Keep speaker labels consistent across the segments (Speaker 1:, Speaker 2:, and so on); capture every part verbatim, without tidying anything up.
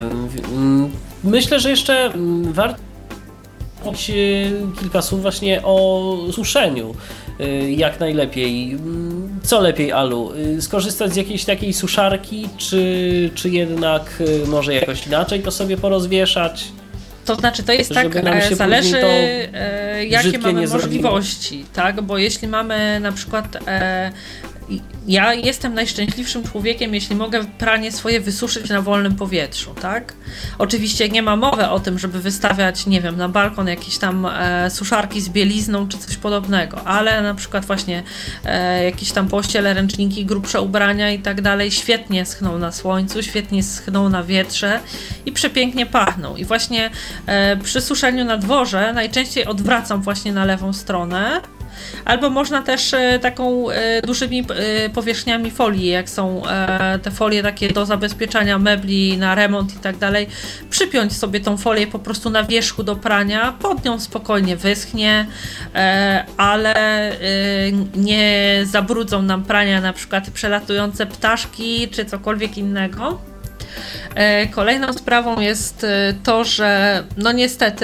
Speaker 1: Myślę, że jeszcze warto powiedzieć kilka słów właśnie o suszeniu. Jak najlepiej. Co lepiej, Alu? Skorzystać z jakiejś takiej suszarki, czy, czy jednak może jakoś inaczej to sobie porozwieszać?
Speaker 2: To znaczy, to jest tak, e, zależy e, jakie mamy możliwości, tak? Bo jeśli mamy na przykład e, ja jestem najszczęśliwszym człowiekiem, jeśli mogę pranie swoje wysuszyć na wolnym powietrzu, tak? Oczywiście nie ma mowy o tym, żeby wystawiać, nie wiem, na balkon jakieś tam e, suszarki z bielizną czy coś podobnego, ale na przykład właśnie e, jakieś tam pościele, ręczniki, grubsze ubrania i tak dalej świetnie schną na słońcu, świetnie schną na wietrze i przepięknie pachną. I właśnie e, przy suszeniu na dworze najczęściej odwracam właśnie na lewą stronę. Albo można też e, taką e, dużymi e, powierzchniami folii, jak są e, te folie takie do zabezpieczania mebli na remont i tak dalej, przypiąć sobie tą folię po prostu na wierzchu do prania, pod nią spokojnie wyschnie, e, ale e, nie zabrudzą nam prania na przykład przelatujące ptaszki czy cokolwiek innego. Kolejną sprawą jest to, że no niestety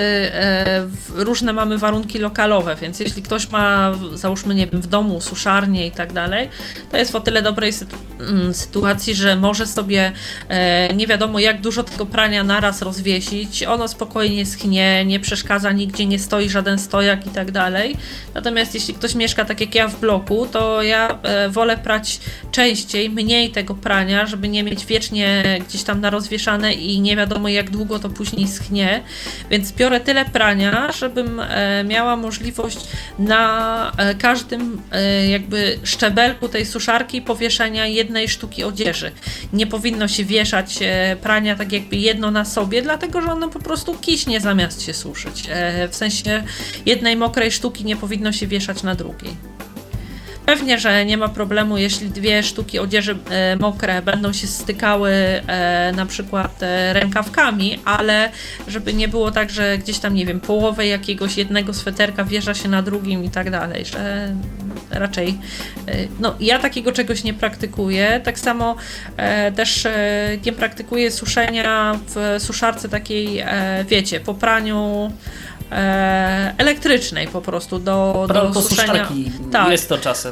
Speaker 2: różne mamy warunki lokalowe, więc jeśli ktoś ma, załóżmy, nie wiem, w domu suszarnię i tak dalej, to jest w o tyle dobrej sytuacji, że może sobie nie wiadomo jak dużo tego prania naraz rozwiesić, ono spokojnie schnie, nie przeszkadza, nigdzie nie stoi żaden stojak i tak dalej. Natomiast jeśli ktoś mieszka tak jak ja w bloku, to ja wolę prać częściej, mniej tego prania, żeby nie mieć wiecznie gdzieś tam na rozwieszane i nie wiadomo jak długo to później schnie, więc biorę tyle prania, żebym e, miała możliwość na e, każdym e, jakby szczebelku tej suszarki powieszenia jednej sztuki odzieży. Nie powinno się wieszać e, prania tak jakby jedno na sobie, dlatego że ono po prostu kiśnie zamiast się suszyć. E, w sensie jednej mokrej sztuki nie powinno się wieszać na drugiej. Pewnie, że nie ma problemu, jeśli dwie sztuki odzieży e, mokre będą się stykały e, na przykład e, rękawkami, ale żeby nie było tak, że gdzieś tam, nie wiem, połowę jakiegoś jednego sweterka wiesza się na drugim i tak dalej, że raczej e, no ja takiego czegoś nie praktykuję. Tak samo e, też e, nie praktykuję suszenia w suszarce takiej, e, wiecie, po praniu E, elektrycznej po prostu do, do suszenia.
Speaker 1: Tak. Jest to czasem.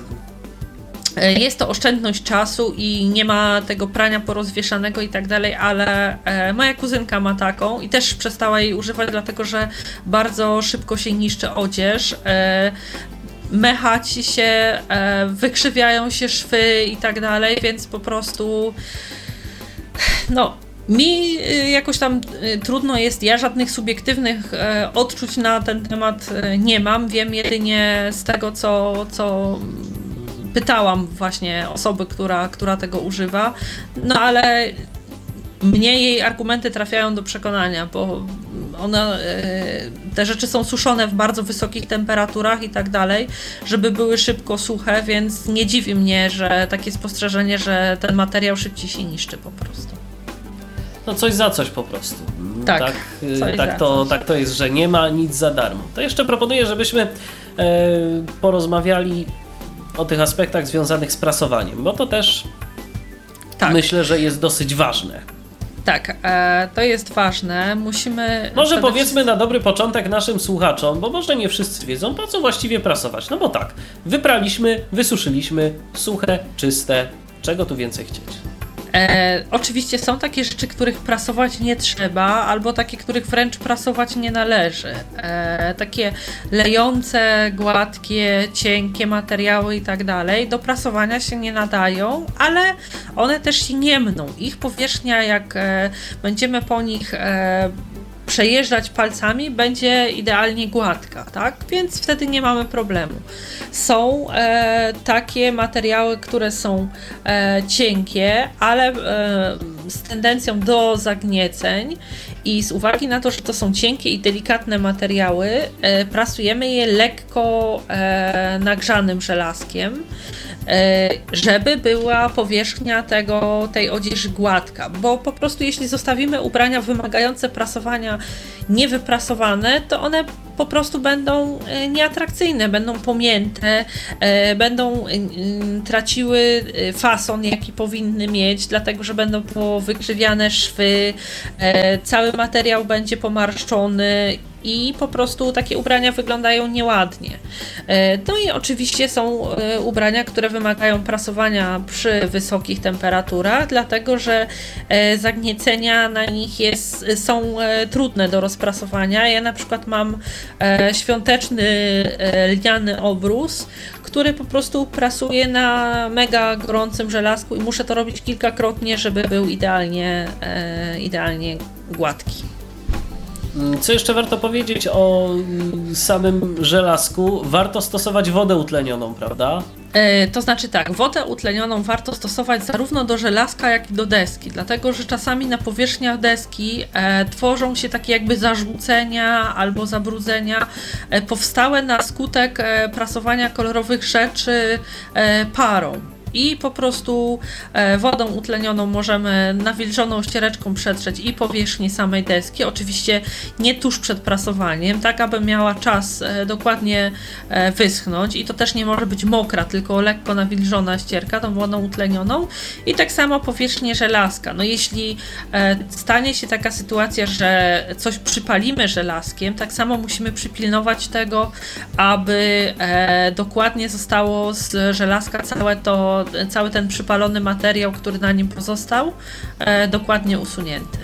Speaker 2: Jest to oszczędność czasu i nie ma tego prania porozwieszanego i tak dalej, ale e, moja kuzynka ma taką i też przestała jej używać, dlatego że bardzo szybko się niszczy odzież. E, mecha ci się, e, wykrzywiają się szwy i tak dalej, więc po prostu no mi jakoś tam trudno jest, ja żadnych subiektywnych e, odczuć na ten temat nie mam, wiem jedynie z tego, co, co pytałam właśnie osoby, która, która tego używa, no ale mnie jej argumenty trafiają do przekonania, bo one, te rzeczy są suszone w bardzo wysokich temperaturach i tak dalej, żeby były szybko suche, więc nie dziwi mnie, że takie spostrzeżenie, że ten materiał szybciej się niszczy po prostu.
Speaker 1: No coś za coś po prostu.
Speaker 2: Tak,
Speaker 1: tak, tak, to, tak to jest, że nie ma nic za darmo. To jeszcze proponuję, żebyśmy e, porozmawiali o tych aspektach związanych z prasowaniem, bo to też tak. Myślę, że jest dosyć ważne.
Speaker 2: Tak, e, to jest ważne. Musimy...
Speaker 1: Może powiedzmy wszystkim... na dobry początek naszym słuchaczom, bo może nie wszyscy wiedzą, po co właściwie prasować. No bo tak, wypraliśmy, wysuszyliśmy, suche, czyste, czego tu więcej chcieć?
Speaker 2: E, oczywiście są takie rzeczy, których prasować nie trzeba, albo takie, których wręcz prasować nie należy. E, takie lejące, gładkie, cienkie materiały i tak dalej do prasowania się nie nadają, ale one też się nie mną. Ich powierzchnia, jak e, będziemy po nich e, przejeżdżać palcami, będzie idealnie gładka, tak? Więc wtedy nie mamy problemu. Są e, takie materiały, które są e, cienkie, ale e, z tendencją do zagnieceń i z uwagi na to, że to są cienkie i delikatne materiały, e, prasujemy je lekko e, nagrzanym żelazkiem, żeby była powierzchnia tego, tej odzieży gładka, bo po prostu jeśli zostawimy ubrania wymagające prasowania niewyprasowane, to one po prostu będą nieatrakcyjne, będą pomięte, będą traciły fason, jaki powinny mieć, dlatego że będą wykrzywiane szwy, cały materiał będzie pomarszczony i po prostu takie ubrania wyglądają nieładnie. No i oczywiście są ubrania, które wymagają prasowania przy wysokich temperaturach, dlatego że zagniecenia na nich jest, są trudne do rozprasowania. Ja na przykład mam świąteczny lniany obrus, który po prostu prasuję na mega gorącym żelazku i muszę to robić kilkakrotnie, żeby był idealnie, idealnie gładki.
Speaker 1: Co jeszcze warto powiedzieć o samym żelazku? Warto stosować wodę utlenioną, prawda?
Speaker 2: E, to znaczy tak, wodę utlenioną warto stosować zarówno do żelazka, jak i do deski, dlatego że czasami na powierzchniach deski e, tworzą się takie jakby zarzucenia albo zabrudzenia e, powstałe na skutek e, prasowania kolorowych rzeczy e, parą. I po prostu wodą utlenioną możemy nawilżoną ściereczką przetrzeć i powierzchnię samej deski, oczywiście nie tuż przed prasowaniem, tak aby miała czas dokładnie wyschnąć i to też nie może być mokra, tylko lekko nawilżona ścierka tą wodą utlenioną i tak samo powierzchnię żelazka. No jeśli stanie się taka sytuacja, że coś przypalimy żelazkiem, tak samo musimy przypilnować tego, aby dokładnie zostało z żelazka całe to cały ten przypalony materiał, który na nim pozostał, e, dokładnie usunięty.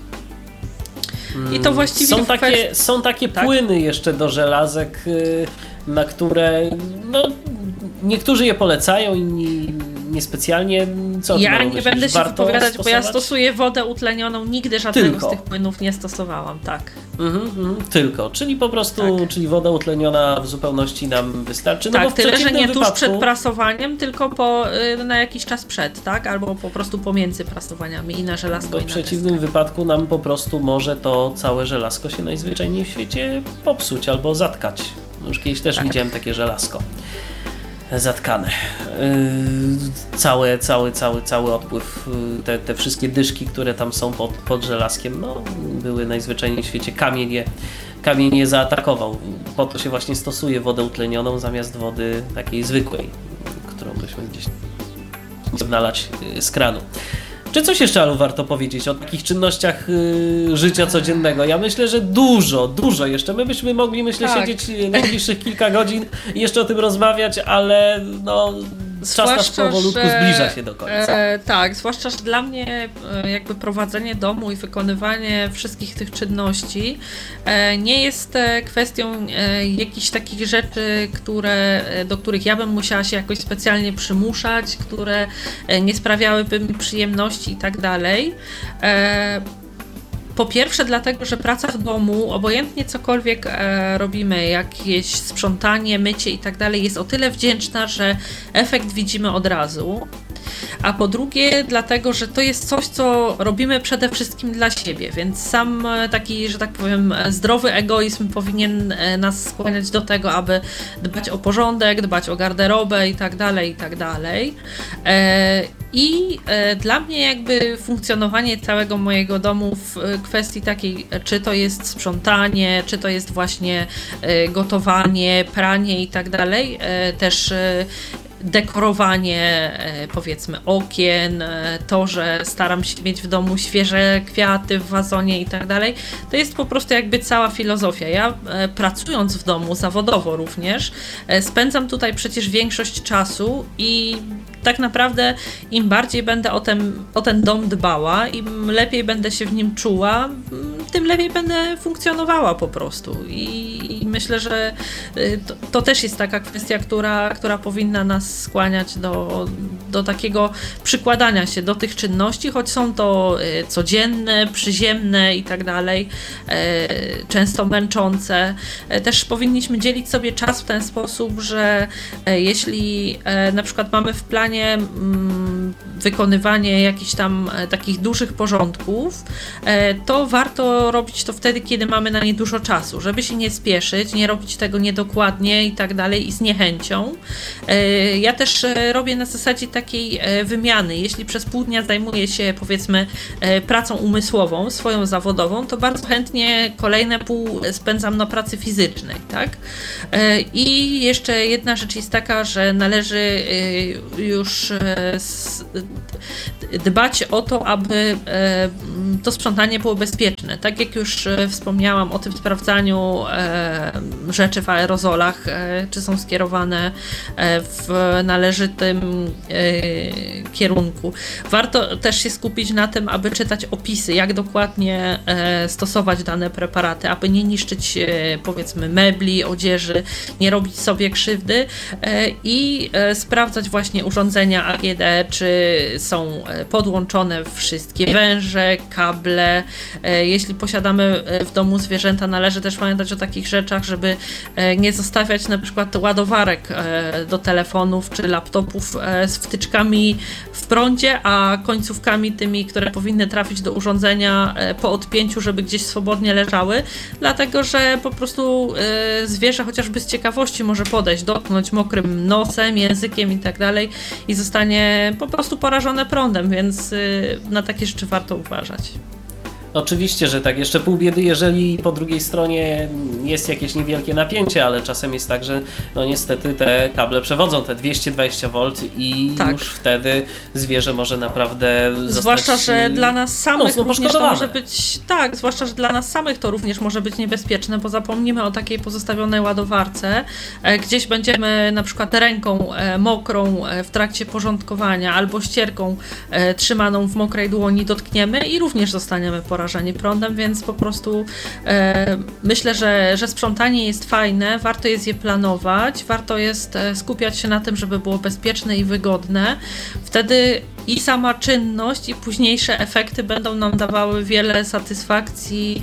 Speaker 2: I to właściwie
Speaker 1: są takie, kwest... są takie tak? płyny jeszcze do żelazek, na które no, niektórzy je polecają, inni niespecjalnie. Co
Speaker 2: ja nie będę się wypowiadać, bo ja stosuję wodę utlenioną, nigdy żadnego tylko z tych płynów nie stosowałam, tak.
Speaker 1: Mhm, mhm, tylko, czyli po prostu, tak. czyli woda utleniona w zupełności nam wystarczy.
Speaker 2: Tak,
Speaker 1: no bo w
Speaker 2: tyle, że nie
Speaker 1: wypadku...
Speaker 2: tuż przed prasowaniem, tylko po, na jakiś czas przed, tak? Albo po prostu pomiędzy prasowaniami i na żelazko,
Speaker 1: bo
Speaker 2: i
Speaker 1: w
Speaker 2: na
Speaker 1: przeciwnym deskę. wypadku nam po prostu może to całe żelazko się najzwyczajniej w świecie popsuć albo zatkać. Już kiedyś też tak. widziałem takie żelazko zatkane. Yy, cały, cały, cały, cały odpływ, te, te wszystkie dyszki, które tam są pod, pod żelazkiem, no, były najzwyczajniej w świecie. Kamień je, kamień je zaatakował. Po to się właśnie stosuje wodę utlenioną zamiast wody takiej zwykłej, którą byśmy gdzieś nalać z kranu. Czy coś jeszcze, Alu, warto powiedzieć o takich czynnościach yy, życia codziennego? Ja myślę, że dużo, dużo jeszcze. My byśmy mogli, myślę, tak. siedzieć najbliższych kilka godzin i jeszcze o tym rozmawiać, ale no... Czas nasz powolutku że, zbliża się do końca.
Speaker 2: E, tak, zwłaszcza, że dla mnie e, jakby prowadzenie domu i wykonywanie wszystkich tych czynności e, nie jest e, kwestią e, jakichś takich rzeczy, które, do których ja bym musiała się jakoś specjalnie przymuszać, które e, nie sprawiałyby mi przyjemności i tak dalej. E, Po pierwsze dlatego, że praca w domu, obojętnie cokolwiek e, robimy, jakieś sprzątanie, mycie i tak dalej, jest o tyle wdzięczna, że efekt widzimy od razu. A po drugie dlatego, że to jest coś, co robimy przede wszystkim dla siebie, więc sam taki, że tak powiem, zdrowy egoizm powinien nas skłaniać do tego, aby dbać o porządek, dbać o garderobę i tak dalej, i tak dalej. I dla mnie jakby funkcjonowanie całego mojego domu w kwestii takiej, czy to jest sprzątanie, czy to jest właśnie gotowanie, pranie i tak dalej, też dekorowanie, powiedzmy, okien, to, że staram się mieć w domu świeże kwiaty w wazonie i tak dalej, to jest po prostu jakby cała filozofia. Ja pracując w domu, zawodowo również, spędzam tutaj przecież większość czasu i tak naprawdę im bardziej będę o ten, o ten dom dbała, im lepiej będę się w nim czuła, tym lepiej będę funkcjonowała po prostu. I, i myślę, że to, to też jest taka kwestia, która, która powinna nas skłaniać do, do takiego przykładania się do tych czynności, choć są to codzienne, przyziemne i tak dalej, często męczące. Też powinniśmy dzielić sobie czas w ten sposób, że jeśli na przykład mamy w planie wykonywanie jakichś tam takich dużych porządków, to warto robić to wtedy, kiedy mamy na nie dużo czasu, żeby się nie spieszyć, nie robić tego niedokładnie i tak dalej i z niechęcią. Ja też robię na zasadzie takiej wymiany. Jeśli przez pół dnia zajmuję się, powiedzmy, pracą umysłową, swoją zawodową, to bardzo chętnie kolejne pół spędzam na pracy fizycznej, tak? I jeszcze jedna rzecz jest taka, że należy już dbać o to, aby to sprzątanie było bezpieczne. Tak jak już wspomniałam o tym sprawdzaniu rzeczy w aerozolach, czy są skierowane w należytym kierunku. Warto też się skupić na tym, aby czytać opisy, jak dokładnie stosować dane preparaty, aby nie niszczyć, powiedzmy, mebli, odzieży, nie robić sobie krzywdy i sprawdzać właśnie urządzenia A G D, czy są podłączone wszystkie węże, kable. Jeśli posiadamy w domu zwierzęta, należy też pamiętać o takich rzeczach, żeby nie zostawiać na przykład ładowarek do telefonów czy laptopów z wtyczkami w prądzie, a końcówkami tymi, które powinny trafić do urządzenia po odpięciu, żeby gdzieś swobodnie leżały, dlatego że po prostu zwierzę chociażby z ciekawości może podejść, dotknąć mokrym nosem, językiem i tak dalej i zostanie po prostu porażone prądem, więc na takie rzeczy warto uważać.
Speaker 1: Oczywiście, że tak. Jeszcze pół biedy, jeżeli po drugiej stronie jest jakieś niewielkie napięcie, ale czasem jest tak, że no niestety te kable przewodzą te dwieście dwadzieścia wolt i tak. Już wtedy zwierzę może naprawdę zostać...
Speaker 2: Zwłaszcza, że dla nas samych
Speaker 1: no,
Speaker 2: również to może być... Tak, zwłaszcza, że dla nas samych to również może być niebezpieczne, bo zapomnimy o takiej pozostawionej ładowarce. Gdzieś będziemy na przykład ręką mokrą w trakcie porządkowania albo ścierką trzymaną w mokrej dłoni dotkniemy i również zostaniemy porażeni prądem, więc po prostu e, myślę, że, że sprzątanie jest fajne, warto jest je planować, warto jest e, skupiać się na tym, żeby było bezpieczne i wygodne. Wtedy i sama czynność, i późniejsze efekty będą nam dawały wiele satysfakcji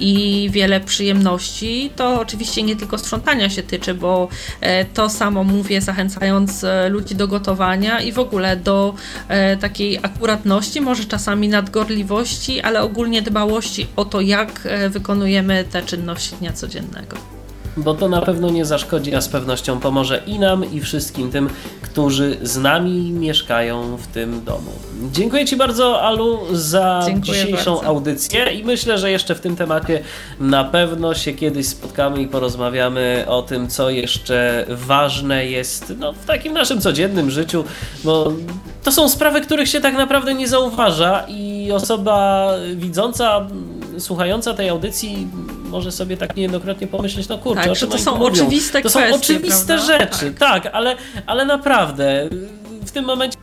Speaker 2: i wiele przyjemności. To oczywiście nie tylko sprzątania się tyczy, bo e, to samo mówię, zachęcając e, ludzi do gotowania i w ogóle do e, takiej akuratności, może czasami nadgorliwości, ale ogólnie dbałości o to, jak wykonujemy te czynności dnia codziennego.
Speaker 1: Bo to na pewno nie zaszkodzi, a z pewnością pomoże i nam, i wszystkim tym, którzy z nami mieszkają w tym domu. Dziękuję Ci bardzo, Alu, za Dziękuję dzisiejszą bardzo. audycję i myślę, że jeszcze w tym temacie na pewno się kiedyś spotkamy i porozmawiamy o tym, co jeszcze ważne jest no, w takim naszym codziennym życiu, bo to są sprawy, których się tak naprawdę nie zauważa i osoba widząca, słuchająca tej audycji może sobie tak niejednokrotnie pomyśleć, no kurczę,
Speaker 2: tak,
Speaker 1: o czym
Speaker 2: to są
Speaker 1: mówią.
Speaker 2: oczywiste
Speaker 1: To
Speaker 2: kwestie,
Speaker 1: są oczywiste
Speaker 2: prawda?
Speaker 1: rzeczy, tak, tak ale, ale naprawdę w tym momencie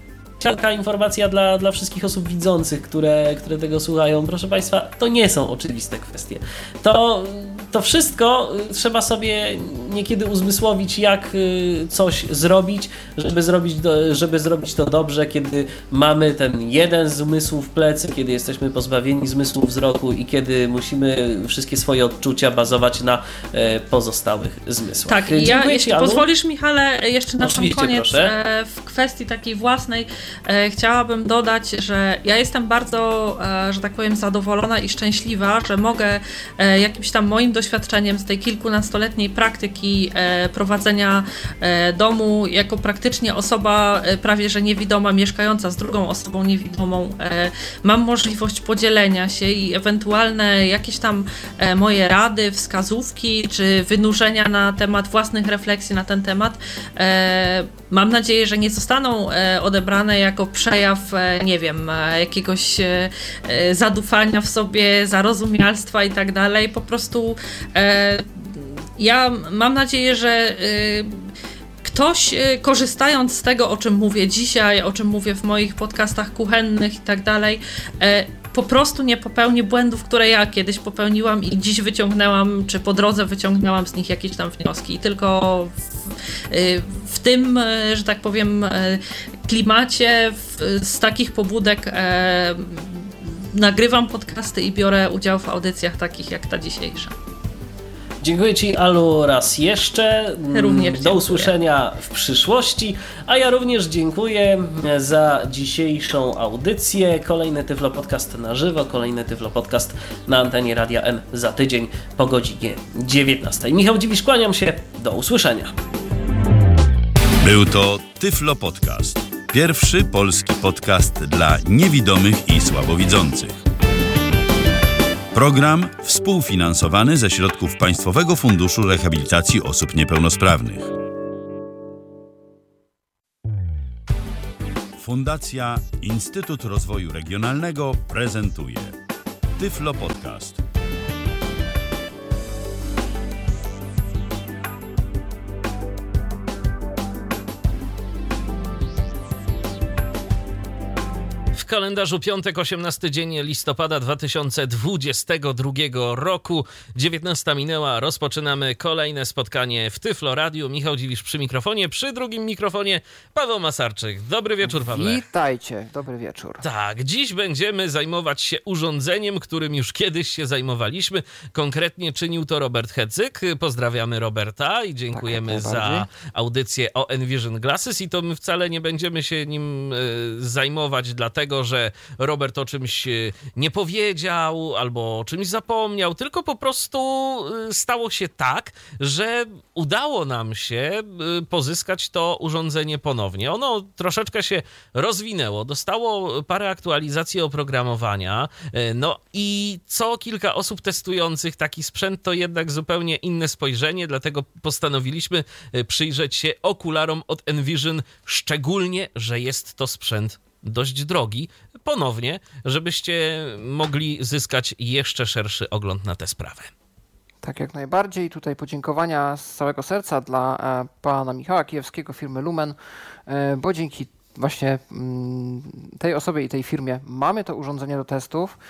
Speaker 1: taka informacja dla, dla wszystkich osób widzących, które, które tego słuchają. Proszę Państwa, to nie są oczywiste kwestie. To, to wszystko trzeba sobie niekiedy uzmysłowić, jak coś zrobić, żeby zrobić, do, żeby zrobić to dobrze, kiedy mamy ten jeden zmysł w plecy, kiedy jesteśmy pozbawieni zmysłu wzroku i kiedy musimy wszystkie swoje odczucia bazować na e, pozostałych zmysłach.
Speaker 2: Tak, i ja, jeśli Anu. pozwolisz, Michale, jeszcze na sam koniec
Speaker 1: proszę.
Speaker 2: w kwestii takiej własnej chciałabym dodać, że ja jestem bardzo, że tak powiem, zadowolona i szczęśliwa, że mogę jakimś tam moim doświadczeniem z tej kilkunastoletniej praktyki prowadzenia domu, jako praktycznie osoba prawie że niewidoma, mieszkająca z drugą osobą niewidomą, mam możliwość podzielenia się i ewentualne jakieś tam moje rady, wskazówki, czy wynurzenia na temat własnych refleksji na ten temat, mam nadzieję, że nie zostaną odebrane jako przejaw, nie wiem, jakiegoś zadufania w sobie, zarozumialstwa i tak dalej. Po prostu ja mam nadzieję, że ktoś, korzystając z tego, o czym mówię dzisiaj, o czym mówię w moich podcastach kuchennych i tak dalej, po prostu nie popełni błędów, które ja kiedyś popełniłam i dziś wyciągnęłam, czy po drodze wyciągnęłam z nich jakieś tam wnioski. I tylko w, w tym, że tak powiem, klimacie, w, z takich pobudek e, nagrywam podcasty i biorę udział w audycjach takich jak ta dzisiejsza.
Speaker 1: Dziękuję Ci, Alu, raz jeszcze.
Speaker 2: Również
Speaker 1: Do
Speaker 2: dziękuję.
Speaker 1: usłyszenia w przyszłości. A ja również dziękuję za dzisiejszą audycję. Kolejny Tyflo Podcast na żywo, kolejny Tyflo Podcast na antenie Radia N za tydzień po godzinie dziewiętnastej. Michał Dziwisz, kłaniam się. Do usłyszenia.
Speaker 3: Był to Tyflo Podcast. Pierwszy polski podcast dla niewidomych i słabowidzących. Program współfinansowany ze środków Państwowego Funduszu Rehabilitacji Osób Niepełnosprawnych. Fundacja Instytut Rozwoju Regionalnego prezentuje Tyflo Podcast.
Speaker 4: W kalendarzu piątek, osiemnasty dzień listopada dwa tysiące dwudziestego drugiego roku. dziewiętnasta minęła, rozpoczynamy kolejne spotkanie w Tyflo Radiu. Michał Dziwisz przy mikrofonie, przy drugim mikrofonie Paweł Masarczyk. Dobry wieczór, Pawle.
Speaker 5: Witajcie, dobry wieczór.
Speaker 4: Tak, dziś będziemy zajmować się urządzeniem, którym już kiedyś się zajmowaliśmy. Konkretnie czynił to Robert Hecyk. Pozdrawiamy Roberta i dziękujemy
Speaker 5: tak,
Speaker 4: za audycję o Envision Glasses. I to my wcale nie będziemy się nim y, zajmować, dlatego że Robert o czymś nie powiedział albo o czymś zapomniał, tylko po prostu stało się tak, że udało nam się pozyskać to urządzenie ponownie. Ono troszeczkę się rozwinęło, dostało parę aktualizacji oprogramowania, no i co kilka osób testujących taki sprzęt to jednak zupełnie inne spojrzenie, dlatego postanowiliśmy przyjrzeć się okularom od Envision, szczególnie, że jest to sprzęt dość drogi, ponownie, żebyście mogli zyskać jeszcze szerszy ogląd na tę sprawę.
Speaker 5: Tak, jak najbardziej. Tutaj podziękowania z całego serca dla e, pana Michała Kijewskiego, firmy Lumen, e, bo dzięki właśnie m, tej osobie i tej firmie mamy to urządzenie do testów.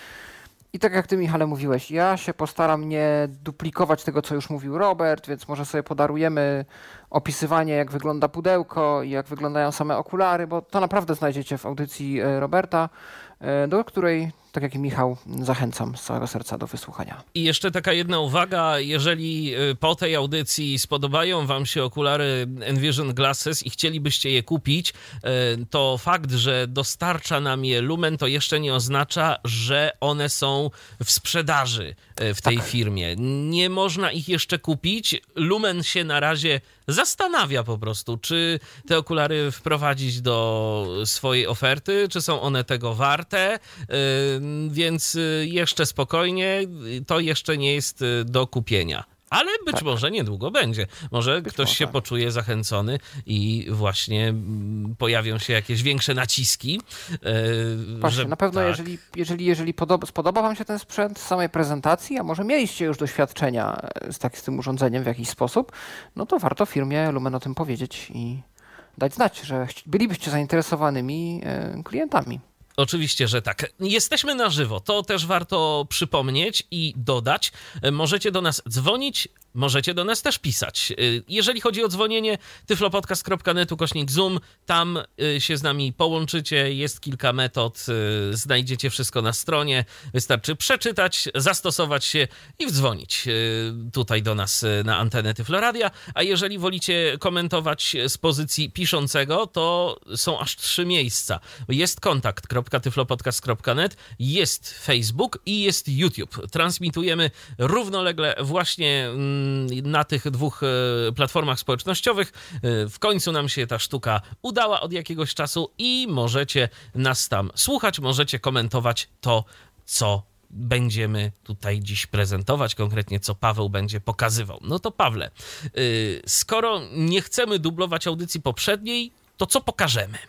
Speaker 5: I tak jak ty, Michale, mówiłeś, ja się postaram nie duplikować tego, co już mówił Robert, więc może sobie podarujemy opisywanie, jak wygląda pudełko i jak wyglądają same okulary, bo to naprawdę znajdziecie w audycji Roberta, do której, tak jak i Michał, zachęcam z całego serca do wysłuchania.
Speaker 4: I jeszcze taka jedna uwaga, jeżeli po tej audycji spodobają wam się okulary Envision Glasses i chcielibyście je kupić, to fakt, że dostarcza nam je Lumen, to jeszcze nie oznacza, że one są w sprzedaży w tej tak. firmie. Nie można ich jeszcze kupić. Lumen się na razie zastanawia po prostu, czy te okulary wprowadzić do swojej oferty, czy są one tego warte, więc jeszcze spokojnie, to jeszcze nie jest do kupienia. Ale być tak. może niedługo będzie. Może być ktoś może. się poczuje zachęcony i właśnie pojawią się jakieś większe naciski.
Speaker 5: Patrzcie,
Speaker 4: że,
Speaker 5: na pewno
Speaker 4: tak.
Speaker 5: jeżeli, jeżeli, jeżeli podoba, spodoba wam się ten sprzęt z samej prezentacji, a może mieliście już doświadczenia z, tak, z tym urządzeniem w jakiś sposób, no to warto firmie Lumen o tym powiedzieć i dać znać, że bylibyście zainteresowanymi klientami.
Speaker 4: Oczywiście, że tak. Jesteśmy na żywo, to też warto przypomnieć i dodać. Możecie do nas dzwonić, możecie do nas też pisać. Jeżeli chodzi o dzwonienie, tyflopodcast kropka net ukośnik zoom, tam się z nami połączycie, jest kilka metod, znajdziecie wszystko na stronie, wystarczy przeczytać, zastosować się i wdzwonić tutaj do nas na antenę Tyflo Radia, a jeżeli wolicie komentować z pozycji piszącego, to są aż trzy miejsca. Jest kontakt kropka tyflopodcast kropka net, jest Facebook i jest YouTube. Transmitujemy równolegle właśnie na tych dwóch platformach społecznościowych. W końcu nam się ta sztuka udała od jakiegoś czasu i możecie nas tam słuchać, możecie komentować to, co będziemy tutaj dziś prezentować, konkretnie co Paweł będzie pokazywał. No to Pawle, skoro nie chcemy dublować audycji poprzedniej, to co pokażemy?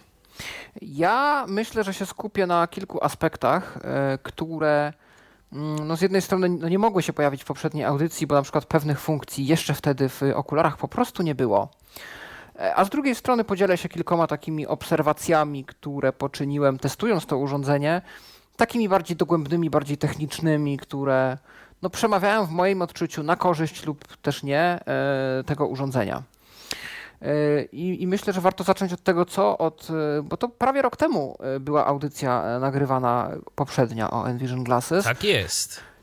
Speaker 5: Ja myślę, że się skupię na kilku aspektach, które no z jednej strony no nie mogły się pojawić w poprzedniej audycji, bo na przykład pewnych funkcji jeszcze wtedy w okularach po prostu nie było. A z drugiej strony podzielę się kilkoma takimi obserwacjami, które poczyniłem testując to urządzenie, takimi bardziej dogłębnymi, bardziej technicznymi, które no przemawiają w moim odczuciu na korzyść lub też nie tego urządzenia. I, I myślę, że warto zacząć od tego, co od, bo to prawie rok temu była audycja nagrywana poprzednia o Envision Glasses.
Speaker 4: Tak jest.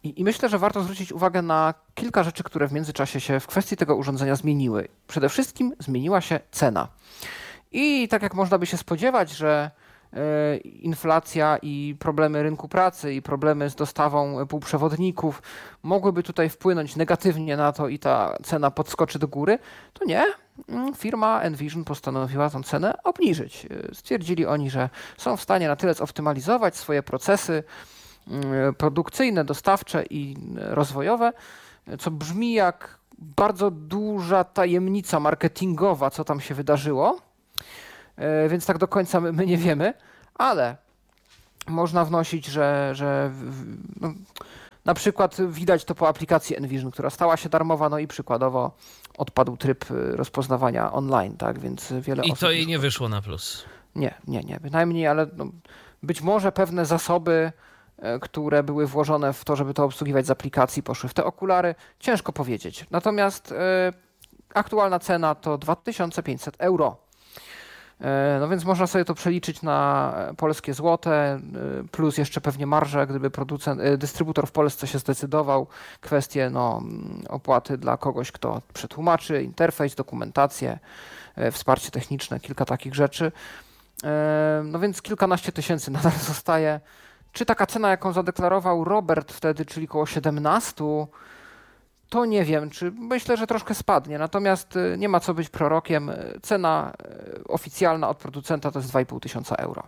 Speaker 5: I, I myślę, że warto zwrócić uwagę na kilka rzeczy, które w międzyczasie się w kwestii tego urządzenia zmieniły. Przede wszystkim zmieniła się cena. I tak jak można by się spodziewać, że y, inflacja i problemy rynku pracy i problemy z dostawą półprzewodników mogłyby tutaj wpłynąć negatywnie na to i ta cena podskoczy do góry, to nie. Firma Envision postanowiła tę cenę obniżyć. Stwierdzili oni, że są w stanie na tyle zoptymalizować swoje procesy produkcyjne, dostawcze i rozwojowe, co brzmi jak bardzo duża tajemnica marketingowa, co tam się wydarzyło, więc tak do końca my, my nie wiemy, ale można wnosić, że, że no, na przykład widać to po aplikacji Envision, która stała się darmowa, no i przykładowo odpadł tryb rozpoznawania online, tak, więc wiele
Speaker 4: I
Speaker 5: osób...
Speaker 4: to jej nie wyszło na plus.
Speaker 5: Nie, nie, nie, bynajmniej, ale no, być może pewne zasoby, które były włożone w to, żeby to obsługiwać z aplikacji, poszły w te okulary, ciężko powiedzieć. Natomiast y, aktualna cena to dwa tysiące pięćset euro. Y, no więc można sobie to przeliczyć na polskie złote, y, plus jeszcze pewnie marżę, gdyby producent, y, dystrybutor w Polsce się zdecydował, kwestie no, opłaty dla kogoś, kto przetłumaczy, interfejs, dokumentację, y, wsparcie techniczne, kilka takich rzeczy. Y, no więc kilkanaście tysięcy nadal zostaje. Czy taka cena, jaką zadeklarował Robert wtedy, czyli około siedemnaście, to nie wiem, czy myślę, że troszkę spadnie. Natomiast nie ma co być prorokiem. Cena oficjalna od producenta to jest dwa i pół tysiąca euro.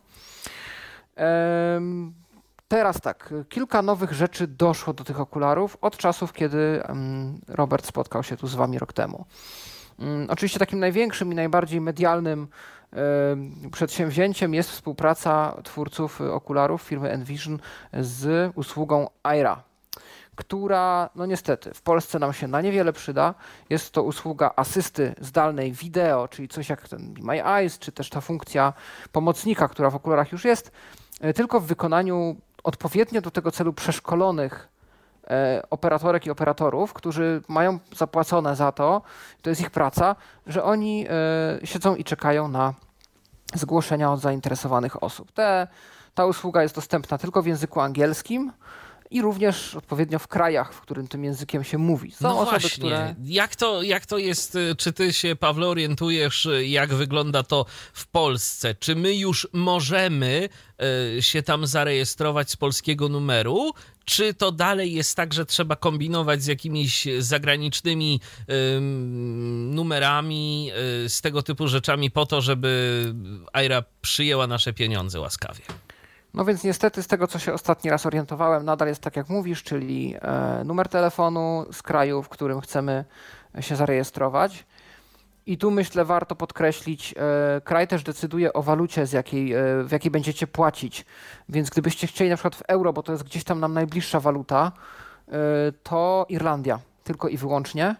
Speaker 5: Teraz tak, kilka nowych rzeczy doszło do tych okularów od czasów, kiedy Robert spotkał się tu z wami rok temu. Oczywiście takim największym i najbardziej medialnym przedsięwzięciem jest współpraca twórców okularów firmy Envision z usługą Aira, która no niestety w Polsce nam się na niewiele przyda. Jest to usługa asysty zdalnej wideo, czyli coś jak ten Be My Eyes, czy też ta funkcja pomocnika, która w okularach już jest, tylko w wykonaniu odpowiednio do tego celu przeszkolonych operatorek i operatorów, którzy mają zapłacone za to, to jest ich praca, że oni siedzą i czekają na zgłoszenia od zainteresowanych osób. Te, ta usługa jest dostępna tylko w języku angielskim i również odpowiednio w krajach, w którym tym językiem się mówi. Są
Speaker 4: no
Speaker 5: osoby,
Speaker 4: właśnie,
Speaker 5: które...
Speaker 4: jak, to, jak to jest, czy ty się, Pawle, orientujesz, jak wygląda to w Polsce? Czy my już możemy y, się tam zarejestrować z polskiego numeru, czy to dalej jest tak, że trzeba kombinować z jakimiś zagranicznymi y, numerami, y, z tego typu rzeczami po to, żeby Aira przyjęła nasze pieniądze łaskawie?
Speaker 5: No więc niestety z tego, co się ostatni raz orientowałem, nadal jest tak jak mówisz, czyli e, numer telefonu z kraju, w którym chcemy się zarejestrować. I tu myślę warto podkreślić, e, kraj też decyduje o walucie, z jakiej, e, w jakiej będziecie płacić. Więc gdybyście chcieli na przykład w euro, bo to jest gdzieś tam nam najbliższa waluta, e, to Irlandia tylko i wyłącznie.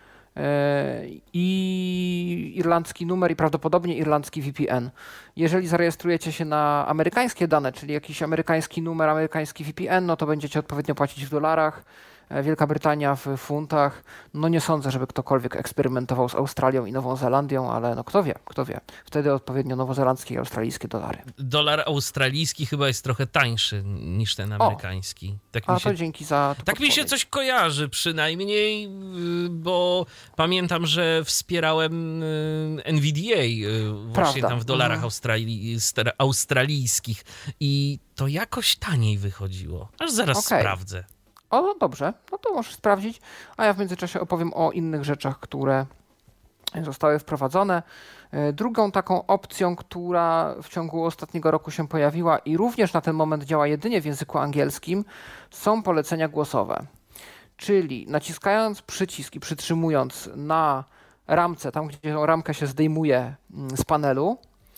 Speaker 5: I irlandzki numer i prawdopodobnie irlandzki V P N. Jeżeli zarejestrujecie się na amerykańskie dane, czyli jakiś amerykański numer, amerykański V P N, no to będziecie odpowiednio płacić w dolarach, Wielka Brytania w funtach. No nie sądzę, żeby ktokolwiek eksperymentował z Australią i Nową Zelandią, ale no kto wie, kto wie. Wtedy odpowiednio nowozelandzkie i australijskie dolary.
Speaker 4: Dolar australijski chyba jest trochę tańszy niż ten amerykański. Tak
Speaker 5: A
Speaker 4: mi się,
Speaker 5: to dzięki za to
Speaker 4: Tak mi się coś kojarzy przynajmniej, bo pamiętam, że wspierałem N V D A właśnie
Speaker 5: Prawda.
Speaker 4: tam w dolarach
Speaker 5: Mhm.
Speaker 4: australi- australijskich i to jakoś taniej wychodziło. Aż zaraz
Speaker 5: Okej.
Speaker 4: sprawdzę.
Speaker 5: O, no dobrze, no to możesz sprawdzić, a ja w międzyczasie opowiem o innych rzeczach, które zostały wprowadzone. Drugą taką opcją, która w ciągu ostatniego roku się pojawiła i również na ten moment działa jedynie w języku angielskim, są polecenia głosowe. Czyli naciskając przycisk i przytrzymując na ramce, tam gdzie tą ramkę się zdejmuje z panelu,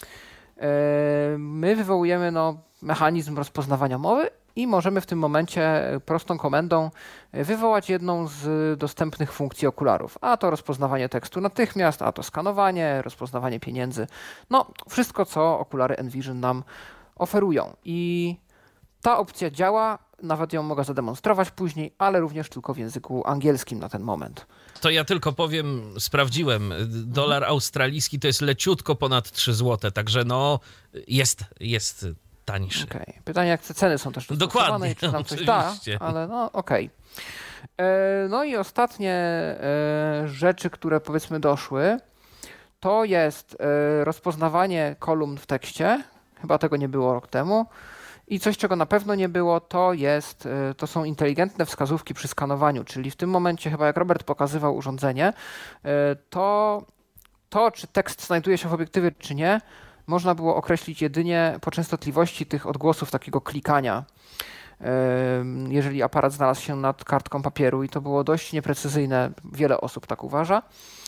Speaker 5: my wywołujemy no, mechanizm rozpoznawania mowy i możemy w tym momencie prostą komendą wywołać jedną z dostępnych funkcji okularów. A to rozpoznawanie tekstu natychmiast, a to skanowanie, rozpoznawanie pieniędzy. No, wszystko, co okulary Envision nam oferują. I ta opcja działa, nawet ją mogę zademonstrować później, ale również tylko w języku angielskim na ten moment.
Speaker 4: To ja tylko powiem, sprawdziłem, dolar australijski to jest leciutko ponad trzy złote, także no jest, jest tańszy.
Speaker 5: Okay. Pytanie, jak te ceny są też
Speaker 4: dokładnie,
Speaker 5: czy nam coś
Speaker 4: oczywiście.
Speaker 5: da, ale no okej. Okay. No i ostatnie e, rzeczy, które powiedzmy doszły, to jest e, rozpoznawanie kolumn w tekście. Chyba tego nie było rok temu. I coś, czego na pewno nie było, to jest, e, to są inteligentne wskazówki przy skanowaniu, czyli w tym momencie chyba jak Robert pokazywał urządzenie, e, to to, czy tekst znajduje się w obiektywie, czy nie, można było określić jedynie po częstotliwości tych odgłosów takiego klikania, jeżeli aparat znalazł się nad kartką papieru i to było dość nieprecyzyjne, wiele osób tak uważa.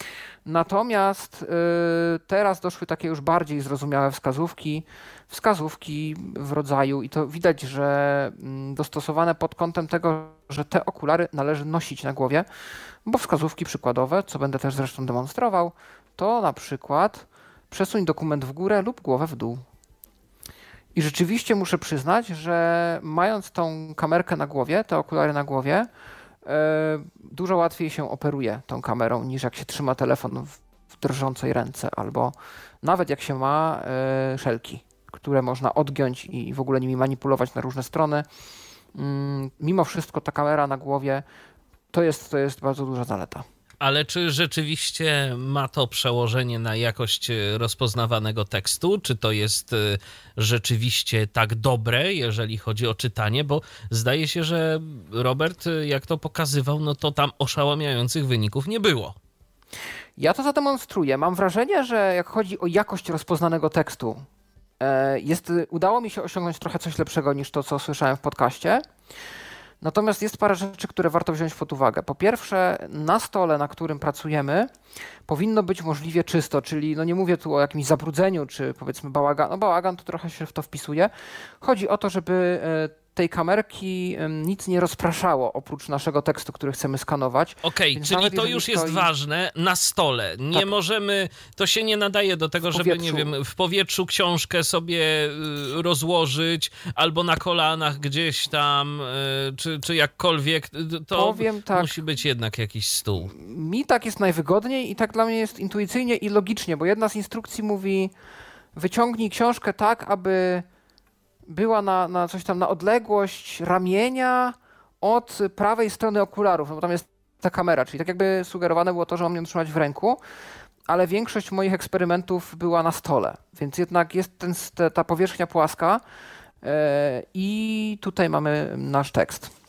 Speaker 5: Natomiast teraz doszły takie już bardziej zrozumiałe wskazówki, wskazówki w rodzaju, i to widać, że dostosowane pod kątem tego, że te okulary należy nosić na głowie, bo wskazówki przykładowe, co będę też zresztą demonstrował, to na przykład przesuń dokument w górę lub głowę w dół. I rzeczywiście muszę przyznać, że mając tą kamerkę na głowie, te okulary na głowie, yy, dużo łatwiej się operuje tą kamerą niż jak się trzyma telefon w, w drżącej ręce, albo nawet jak się ma yy, szelki, które można odgiąć i w ogóle nimi manipulować na różne strony. Yy, mimo wszystko ta kamera na głowie to jest, to jest bardzo duża zaleta.
Speaker 4: Ale czy rzeczywiście ma to przełożenie na jakość rozpoznawanego tekstu? Czy to jest rzeczywiście tak dobre, jeżeli chodzi o czytanie? Bo zdaje się, że Robert, jak to pokazywał, no to tam oszałamiających wyników nie było.
Speaker 5: Ja to zademonstruję. Mam wrażenie, że jak chodzi o jakość rozpoznanego tekstu, jest, udało mi się osiągnąć trochę coś lepszego niż to, co słyszałem w podcaście. Natomiast jest parę rzeczy, które warto wziąć pod uwagę. Po pierwsze, na stole, na którym pracujemy, powinno być możliwie czysto, czyli no nie mówię tu o jakimś zabrudzeniu, czy powiedzmy bałagan. No bałagan to trochę się w to wpisuje. Chodzi o to, żeby tej kamerki nic nie rozpraszało oprócz naszego tekstu, który chcemy skanować.
Speaker 4: Okej, okay, czyli to już stoi... jest ważne na stole. Nie tak. możemy, to się nie nadaje do tego, żeby, nie wiem, w powietrzu książkę sobie rozłożyć albo na kolanach gdzieś tam, czy, czy jakkolwiek. To Powiem tak, musi być jednak jakiś stół.
Speaker 5: Mi tak jest najwygodniej i tak dla mnie jest intuicyjnie i logicznie, bo jedna z instrukcji mówi: wyciągnij książkę tak, aby była na, na coś tam na odległość ramienia od prawej strony okularów, no bo tam jest ta kamera, czyli tak jakby sugerowane było to, że mam ją trzymać w ręku, ale większość moich eksperymentów była na stole, więc jednak jest ten, ta powierzchnia płaska yy, i tutaj mamy nasz tekst.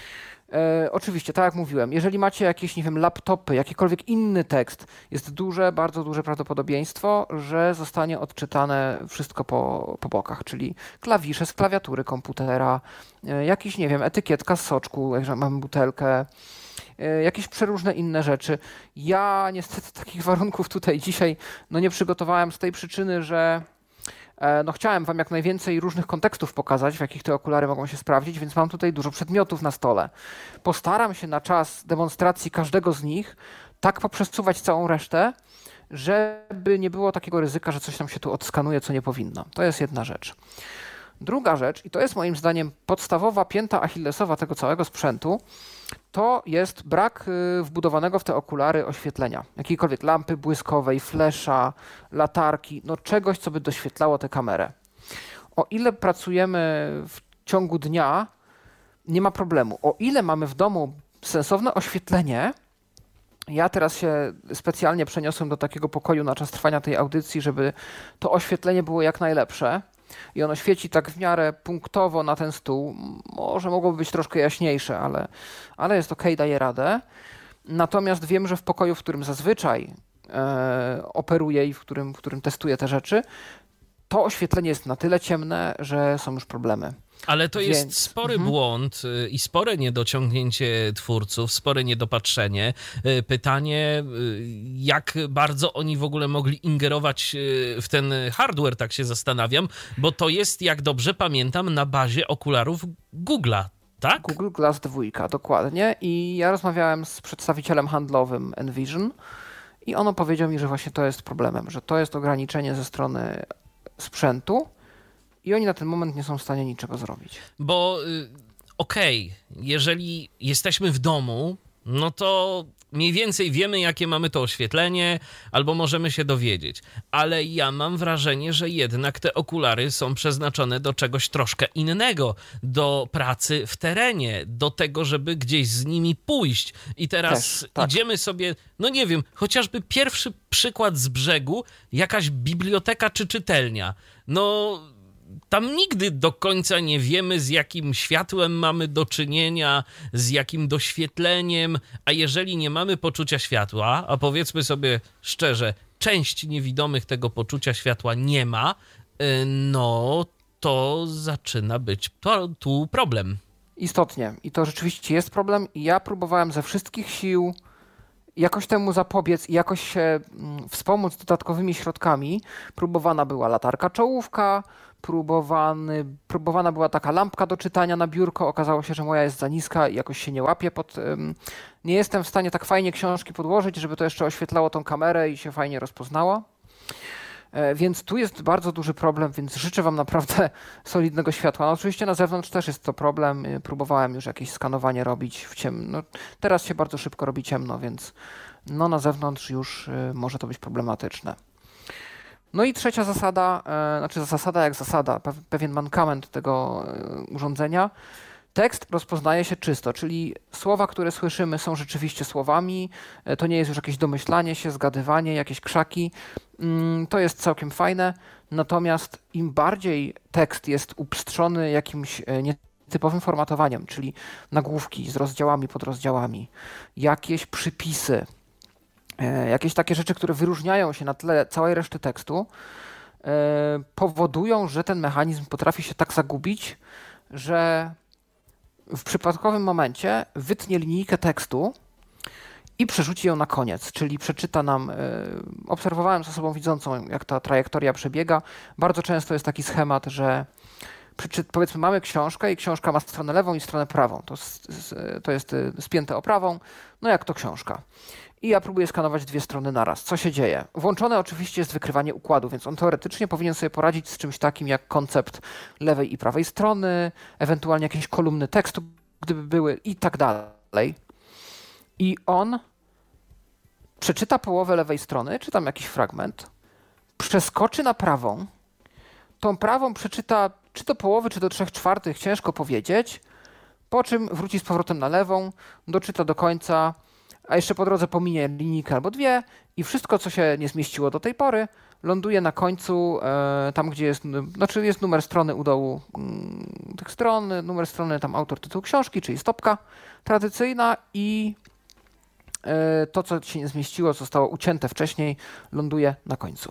Speaker 5: E, oczywiście, tak jak mówiłem, jeżeli macie jakieś, nie wiem, laptopy, jakikolwiek inny tekst, jest duże, bardzo duże prawdopodobieństwo, że zostanie odczytane wszystko po, po bokach, czyli klawisze z klawiatury komputera, e, jakiś, nie wiem, etykietka z soczku, jak mamy butelkę, e, jakieś przeróżne inne rzeczy. Ja niestety takich warunków tutaj dzisiaj no, nie przygotowałem z tej przyczyny, że no chciałem wam jak najwięcej różnych kontekstów pokazać, w jakich te okulary mogą się sprawdzić, więc mam tutaj dużo przedmiotów na stole. Postaram się na czas demonstracji każdego z nich tak poprzesuwać całą resztę, żeby nie było takiego ryzyka, że coś nam się tu odskanuje, co nie powinno. To jest jedna rzecz. Druga rzecz, i to jest moim zdaniem podstawowa pięta achillesowa tego całego sprzętu, to jest brak wbudowanego w te okulary oświetlenia. Jakiejkolwiek lampy błyskowej, flesza, latarki, no czegoś, co by doświetlało tę kamerę. O ile pracujemy w ciągu dnia, nie ma problemu. O ile mamy w domu sensowne oświetlenie, ja teraz się specjalnie przeniosłem do takiego pokoju na czas trwania tej audycji, żeby to oświetlenie było jak najlepsze. I ono świeci tak w miarę punktowo na ten stół. Może mogłoby być troszkę jaśniejsze, ale, ale jest okej, daje radę. Natomiast wiem, że w pokoju, w którym zazwyczaj e, operuję i w którym, w którym testuję te rzeczy, to oświetlenie jest na tyle ciemne, że są już problemy.
Speaker 4: Ale to
Speaker 5: Więc...
Speaker 4: jest spory
Speaker 5: mhm.
Speaker 4: błąd i spore niedociągnięcie twórców, spore niedopatrzenie. Pytanie, jak bardzo oni w ogóle mogli ingerować w ten hardware, tak się zastanawiam, bo to jest, jak dobrze pamiętam, na bazie okularów Google'a, tak?
Speaker 5: Google Glass dwa, dokładnie. I ja rozmawiałem z przedstawicielem handlowym Envision i ono powiedział mi, że właśnie to jest problemem, że to jest ograniczenie ze strony sprzętu, i oni na ten moment nie są w stanie niczego zrobić.
Speaker 4: Bo y, okej, okay, jeżeli jesteśmy w domu, no to mniej więcej wiemy, jakie mamy to oświetlenie, albo możemy się dowiedzieć. Ale ja mam wrażenie, że jednak te okulary są przeznaczone do czegoś troszkę innego, do pracy w terenie, do tego, żeby gdzieś z nimi pójść. I teraz Też, tak. idziemy sobie, no nie wiem, chociażby pierwszy przykład z brzegu, jakaś biblioteka czy czytelnia. No... Tam nigdy do końca nie wiemy, z jakim światłem mamy do czynienia, z jakim doświetleniem, a jeżeli nie mamy poczucia światła, a powiedzmy sobie szczerze, część niewidomych tego poczucia światła nie ma, no to zaczyna być to, tu problem.
Speaker 5: Istotnie. I to rzeczywiście jest problem i ja próbowałem ze wszystkich sił jakoś temu zapobiec i jakoś się wspomóc dodatkowymi środkami. Próbowana była latarka czołówka, próbowany, próbowana była taka lampka do czytania na biurko. Okazało się, że moja jest za niska i jakoś się nie łapie pod... Um, nie jestem w stanie tak fajnie książki podłożyć, żeby to jeszcze oświetlało tą kamerę i się fajnie rozpoznało. E, więc tu jest bardzo duży problem, więc życzę wam naprawdę solidnego światła. No oczywiście na zewnątrz też jest to problem. Próbowałem już jakieś skanowanie robić w ciemno. No, teraz się bardzo szybko robi ciemno, więc no na zewnątrz już y, może to być problematyczne. No i trzecia zasada, e, znaczy zasada jak zasada, pewien mankament tego e, urządzenia. Tekst rozpoznaje się czysto, czyli słowa, które słyszymy, są rzeczywiście słowami. E, to nie jest już jakieś domyślanie się, zgadywanie, jakieś krzaki. Mm, to jest całkiem fajne. Natomiast im bardziej tekst jest upstrzony jakimś e, nietypowym formatowaniem, czyli nagłówki z rozdziałami, podrozdziałami, jakieś przypisy, jakieś takie rzeczy, które wyróżniają się na tle całej reszty tekstu, powodują, że ten mechanizm potrafi się tak zagubić, że w przypadkowym momencie wytnie linijkę tekstu i przerzuci ją na koniec, czyli przeczyta nam, obserwowałem z osobą widzącą, jak ta trajektoria przebiega. Bardzo często jest taki schemat, że powiedzmy mamy książkę i książka ma stronę lewą i stronę prawą. To, to jest spięte oprawą, no jak to książka. I ja próbuję skanować dwie strony naraz. Co się dzieje? Włączone oczywiście jest wykrywanie układu, więc on teoretycznie powinien sobie poradzić z czymś takim jak koncept lewej i prawej strony, ewentualnie jakieś kolumny tekstu, gdyby były i tak dalej. I on przeczyta połowę lewej strony, czy tam jakiś fragment, przeskoczy na prawą, tą prawą przeczyta czy do połowy, czy do trzech czwartych, ciężko powiedzieć, po czym wróci z powrotem na lewą, doczyta do końca, a jeszcze po drodze pominie linijkę albo dwie i wszystko, co się nie zmieściło do tej pory, ląduje na końcu, e, tam gdzie jest, znaczy jest numer strony u dołu m, tych stron, numer strony, tam autor, tytuł książki, czyli stopka tradycyjna i e, to, co się nie zmieściło, co zostało ucięte wcześniej, ląduje na końcu.